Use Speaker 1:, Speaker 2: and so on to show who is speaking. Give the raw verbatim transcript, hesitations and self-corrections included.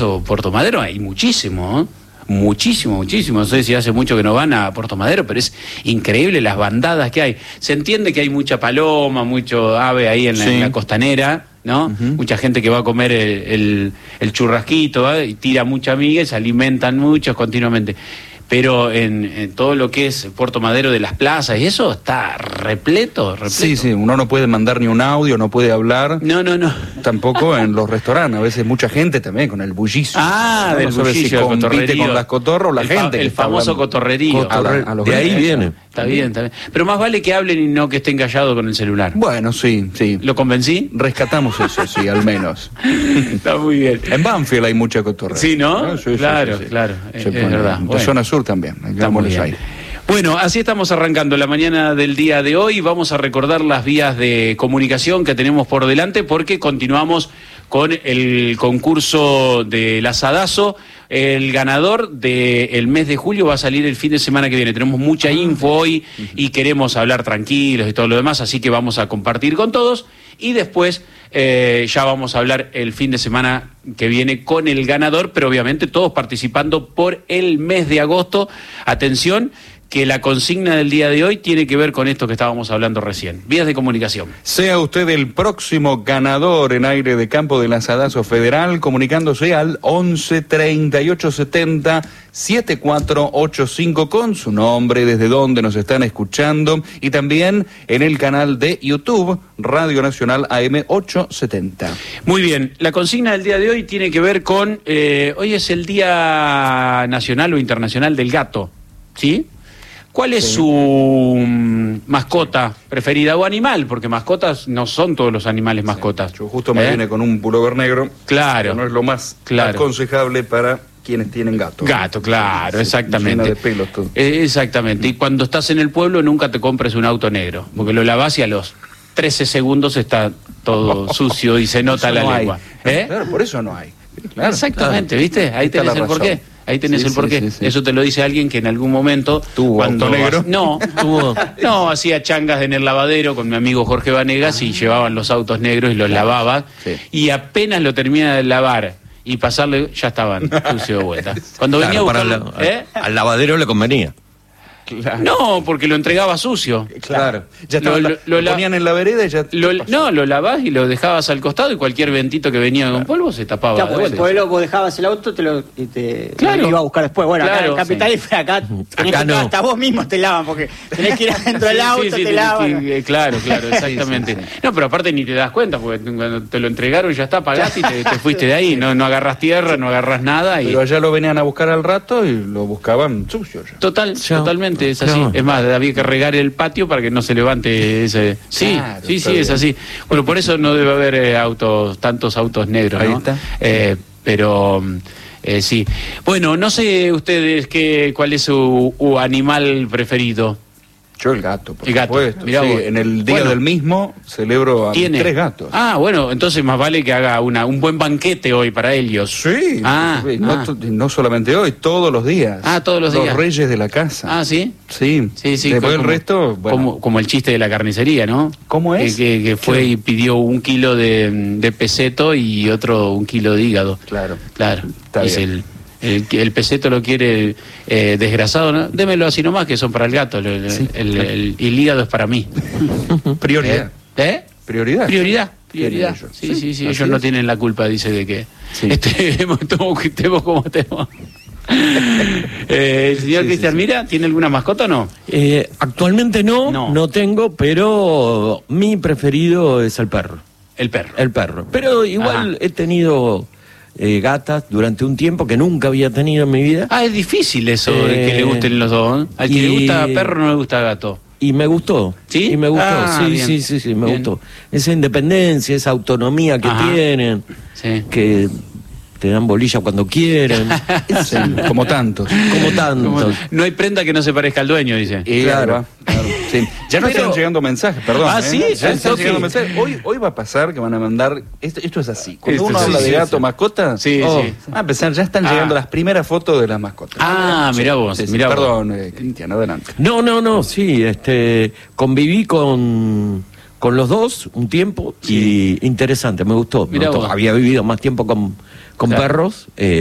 Speaker 1: Puerto Madero hay muchísimo, ¿eh? Muchísimo, muchísimo. No sé si hace mucho que no van a Puerto Madero, pero es increíble las bandadas que hay. Se entiende que hay mucha paloma, mucho ave ahí en la, sí. en la costanera, ¿no? Uh-huh. Mucha gente que va a comer el, el, el churrasquito, ¿eh? Y tira mucha miga y se alimentan muchos continuamente. Pero en, en todo lo que es Puerto Madero de las plazas y eso está repleto, repleto.
Speaker 2: Sí, sí, uno no puede mandar ni un audio, no puede hablar.
Speaker 1: No, no, no.
Speaker 2: Tampoco en los restaurantes, a veces mucha gente también con el bullicio.
Speaker 1: Ah,
Speaker 2: ¿no?
Speaker 1: del
Speaker 2: no sabe
Speaker 1: bullicio,
Speaker 2: si
Speaker 1: el
Speaker 2: compite
Speaker 1: cotorrerío.
Speaker 2: Con las cotorros, la
Speaker 1: el
Speaker 2: gente.
Speaker 1: Fa, el famoso cotorrerío.
Speaker 2: Cotorre, a, a
Speaker 3: de ahí viene.
Speaker 1: Está bien, está bien. Pero más vale que hablen y no que estén callados con el celular.
Speaker 2: Bueno, sí, sí.
Speaker 1: ¿Lo convencí?
Speaker 2: Rescatamos eso, sí, al menos.
Speaker 1: Está muy bien.
Speaker 2: En Banfield hay mucha cotorra.
Speaker 1: Sí, ¿no? ¿no? Sí,
Speaker 2: claro,
Speaker 1: sí, sí. claro.
Speaker 2: Es,
Speaker 1: es verdad.
Speaker 2: En
Speaker 1: bueno.
Speaker 2: la zona sur también.
Speaker 1: Bueno, así estamos arrancando la mañana del día de hoy. Vamos a recordar las vías de comunicación que tenemos por delante porque continuamos con el concurso del asadazo. El ganador del mes de julio va a salir el fin de semana que viene. Tenemos mucha info hoy y queremos hablar tranquilos y todo lo demás, así que vamos a compartir con todos y después eh, ya vamos a hablar el fin de semana que viene con el ganador, pero obviamente todos participando por el mes de agosto. Atención, que la consigna del día de hoy tiene que ver con esto que estábamos hablando recién. Vías de comunicación.
Speaker 2: Sea usted el próximo ganador en aire de campo del asadazo federal, comunicándose al once treinta y ocho setenta setenta y cuatro ochenta y cinco con su nombre, desde donde nos están escuchando, y también en el canal de YouTube, Radio Nacional A M ochocientos setenta.
Speaker 1: Muy bien, la consigna del día de hoy tiene que ver con, eh, hoy es el Día Nacional o Internacional del Gato, ¿sí? ¿Cuál es sí. su um, mascota preferida o animal? Porque mascotas no son todos los animales mascotas.
Speaker 2: Sí, yo justo me ¿Eh? viene con un pullover negro.
Speaker 1: Claro.
Speaker 2: Que no es lo más
Speaker 1: claro.
Speaker 2: aconsejable para quienes tienen gato.
Speaker 1: Gato, claro,
Speaker 2: sí,
Speaker 1: exactamente.
Speaker 2: Llena de pelos todo.
Speaker 1: Eh, exactamente. Y cuando estás en el pueblo nunca te compres un auto negro, porque lo lavás y a los trece segundos está todo sucio y se nota la
Speaker 2: no
Speaker 1: lengua.
Speaker 2: ¿Eh? Claro, por eso no hay. Claro,
Speaker 1: exactamente, claro. ¿Viste? Ahí tenés el porqué. Ahí tenés
Speaker 2: sí,
Speaker 1: el porqué.
Speaker 2: Sí, sí, sí.
Speaker 1: Eso te lo dice alguien que en algún momento
Speaker 2: tuvo
Speaker 1: cuando
Speaker 2: auto negro.
Speaker 1: No, tuvo, no, hacía changas en el lavadero con mi amigo Jorge Vanegas y llevaban los autos negros y los claro. lavaba sí. y apenas lo termina de lavar y pasarle, ya estaban sucio de vuelta. Cuando
Speaker 3: claro,
Speaker 1: venía a buscarlo,
Speaker 3: para la, ¿eh? al, al lavadero le convenía.
Speaker 1: Claro. No, porque lo entregaba sucio.
Speaker 2: Claro. Ya estaba, lo, lo, lo, lo ponían en la vereda y ya...
Speaker 1: Lo, no, lo lavás y lo dejabas al costado y cualquier ventito que venía claro. con polvo se tapaba.
Speaker 4: Claro, porque pueblo vos dejabas el auto te lo, y te
Speaker 1: claro.
Speaker 4: lo iba a buscar después. Bueno,
Speaker 1: claro,
Speaker 4: acá en Capital sí. y acá, acá no. hasta vos mismo te lavan porque tenés que ir adentro del auto, sí, sí, te sí, lavan.
Speaker 1: Que, claro, claro, exactamente. Sí, sí, sí. No, pero aparte ni te das cuenta porque cuando te lo entregaron ya está, pagaste y te, te fuiste de ahí. No, no agarras tierra, no agarras nada. Y...
Speaker 2: Pero allá lo venían a buscar al rato y lo buscaban sucio ya.
Speaker 1: Total, ya. totalmente, es así. Ya. Es más, había que regar el patio para que no se levante ese... Sí, claro, sí, sí, bien. Es así. Bueno, por eso no debe haber eh, autos, tantos autos negros, ¿no?
Speaker 2: Ahí está.
Speaker 1: Eh, pero... Eh, sí. Bueno, no sé ustedes qué, cuál es su, su animal preferido.
Speaker 2: Yo el gato, por
Speaker 1: el gato.
Speaker 2: supuesto.
Speaker 1: Mirá
Speaker 2: sí,
Speaker 1: vos.
Speaker 2: En el día
Speaker 1: bueno,
Speaker 2: del mismo celebro a
Speaker 1: ¿tiene?
Speaker 2: tres gatos.
Speaker 1: Ah, bueno, entonces más vale que haga una, un buen banquete hoy para ellos.
Speaker 2: Sí,
Speaker 1: ah,
Speaker 2: no,
Speaker 1: ah.
Speaker 2: no solamente hoy, todos los días.
Speaker 1: Ah, todos los,
Speaker 2: los
Speaker 1: días.
Speaker 2: Los reyes de la casa.
Speaker 1: Ah, ¿sí?
Speaker 2: Sí,
Speaker 1: sí, sí.
Speaker 2: Después
Speaker 1: como,
Speaker 2: el resto... Bueno.
Speaker 1: Como, como el chiste de la carnicería, ¿no?
Speaker 2: ¿Cómo es?
Speaker 1: Que, que, que fue y pidió un kilo de, de peseto y otro un kilo de hígado.
Speaker 2: Claro.
Speaker 1: Claro.
Speaker 2: Está
Speaker 1: es
Speaker 2: bien.
Speaker 1: el... El, el peseto lo quiere eh, desgrasado, ¿no? Démelo así nomás, que son para el gato. El,
Speaker 2: sí,
Speaker 1: el,
Speaker 2: claro.
Speaker 1: el, el hígado es para mí.
Speaker 2: Prioridad.
Speaker 1: ¿Eh? ¿Eh?
Speaker 2: Prioridad.
Speaker 1: Prioridad. Prioridad. Sí, sí, sí. sí ellos es. no tienen la culpa, dice, de que sí. estemos, estemos como estemos. eh, el señor sí, Cristian sí, sí. Mira, ¿tiene alguna mascota o no?
Speaker 3: Eh, actualmente no,
Speaker 1: no,
Speaker 3: no tengo, pero mi preferido es el perro.
Speaker 1: El perro.
Speaker 3: El perro. Pero igual Ajá. he tenido... Eh, gatas durante un tiempo que nunca había tenido en mi vida.
Speaker 1: Ah, es difícil eso eh, de que le gusten los dos. ¿Eh? Al y... que le gusta perro no le gusta gato.
Speaker 3: Y me gustó.
Speaker 1: ¿Sí?
Speaker 3: Y me gustó,
Speaker 1: ah,
Speaker 3: sí,
Speaker 1: bien.
Speaker 3: sí, sí, sí, me
Speaker 1: bien.
Speaker 3: gustó. Esa independencia, esa autonomía que Ajá. tienen,
Speaker 1: sí.
Speaker 3: que te dan bolilla cuando quieren.
Speaker 2: sí, como tantos.
Speaker 3: Como tantos. Como,
Speaker 1: no hay prenda que no se parezca al dueño, dice.
Speaker 2: Y claro, claro. Sí. Ya no Pero, están llegando mensajes, perdón.
Speaker 1: Ah,
Speaker 2: ¿eh?
Speaker 1: sí,
Speaker 2: ya están
Speaker 1: okay.
Speaker 2: llegando mensajes. Hoy, hoy va a pasar que van a mandar. Esto, esto es así. Cuando
Speaker 1: esto
Speaker 2: uno
Speaker 1: sí,
Speaker 2: habla
Speaker 1: sí,
Speaker 2: de gato,
Speaker 1: sí.
Speaker 2: mascota,
Speaker 1: sí,
Speaker 2: oh,
Speaker 1: sí.
Speaker 2: va a empezar, ya están
Speaker 1: ah.
Speaker 2: llegando las primeras fotos de las mascotas.
Speaker 1: Ah, mirá vos,
Speaker 2: sí, sí.
Speaker 1: mirá
Speaker 2: Perdón,
Speaker 1: vos.
Speaker 2: Eh, Cristian, adelante.
Speaker 3: No, no, no, sí, este, conviví con. con los dos un tiempo, sí. y interesante, me gustó. Me gustó. Había vivido más tiempo con, con claro. perros. Eh,